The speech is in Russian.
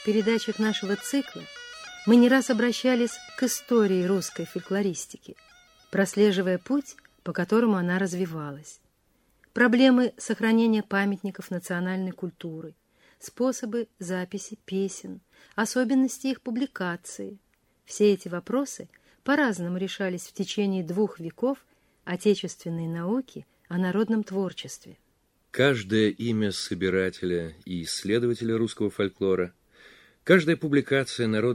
передачах нашего цикла мы не раз обращались к истории русской фольклористики, прослеживая путь, по которому она развивалась. Проблемы сохранения памятников национальной культуры, способы записи песен, особенности их публикации. Все эти вопросы по-разному решались в течение 2 веков отечественной науки о народном творчестве. Каждое имя собирателя и исследователя русского фольклора, каждая публикация народной